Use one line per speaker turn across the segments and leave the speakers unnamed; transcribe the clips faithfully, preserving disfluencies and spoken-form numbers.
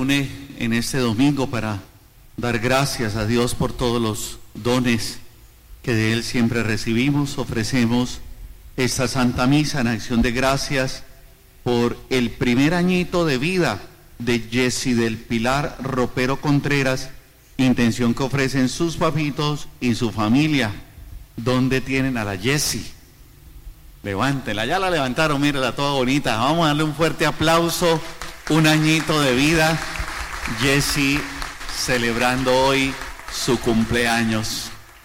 reúne en este domingo para dar gracias a Dios por todos los dones que de Él siempre recibimos. Ofrecemos esta Santa Misa en acción de gracias por el primer añito de vida de Jessy del Pilar Ropero Contreras, intención que ofrecen sus papitos y su familia. ¿Dónde tienen a la Jessy? Levántela, ya la levantaron, mírala toda bonita. Vamos a darle un fuerte aplauso, un añito de vida. Jessy celebrando hoy su cumpleaños.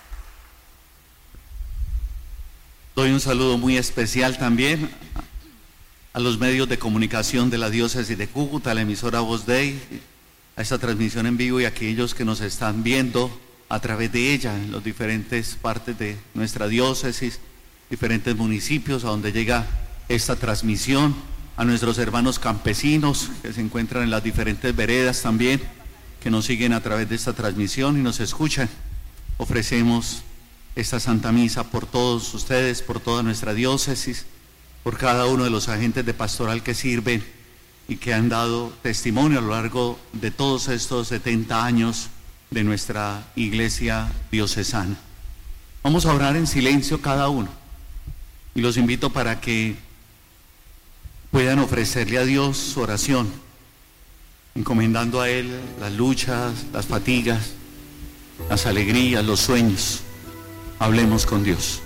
Doy un saludo muy especial también a los medios de comunicación de la diócesis de Cúcuta, a la emisora Voz Dei, a esta transmisión en vivo y a aquellos que nos están viendo a través de ella en las diferentes partes de nuestra diócesis, diferentes municipios a donde llega esta transmisión, a nuestros hermanos campesinos que se encuentran en las diferentes veredas también, que nos siguen a través de esta transmisión y nos escuchan. Ofrecemos esta Santa Misa por todos ustedes, por toda nuestra diócesis, por cada uno de los agentes de pastoral que sirven y que han dado testimonio a lo largo de todos estos setenta años de nuestra iglesia diocesana. Vamos a orar en silencio cada uno y los invito para que puedan ofrecerle a Dios su oración, encomendando a Él las luchas, las fatigas, las alegrías, los sueños. Hablemos con Dios.